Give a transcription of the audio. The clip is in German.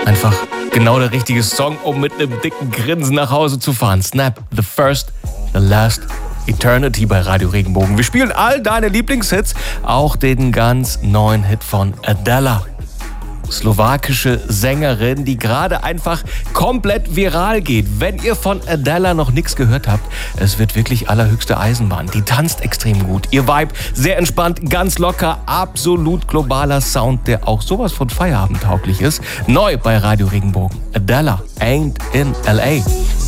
Einfach genau der richtige Song, um mit einem dicken Grinsen nach Hause zu fahren. Snap, The First, The Last, Eternity bei Radio Regenbogen. Wir spielen all deine Lieblingshits, auch den ganz neuen Hit von Adela. Slowakische Sängerin, die gerade einfach komplett viral geht. Wenn ihr von Adela noch nichts gehört habt, es wird wirklich allerhöchste Eisenbahn. Die tanzt extrem gut. Ihr Vibe sehr entspannt, ganz locker, absolut globaler Sound, der auch sowas von feierabendtauglich ist. Neu bei Radio Regenbogen. Adela, Ain't in L.A.